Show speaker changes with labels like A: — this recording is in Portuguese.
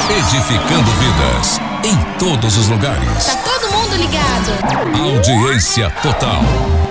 A: Edificando vidas em todos os lugares.
B: Tá todo mundo ligado.
A: Audiência total.